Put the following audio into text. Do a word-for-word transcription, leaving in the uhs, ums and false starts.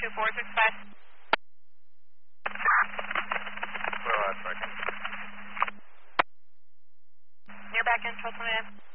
four six five. For last second. Near back in, twelve twenty-nine.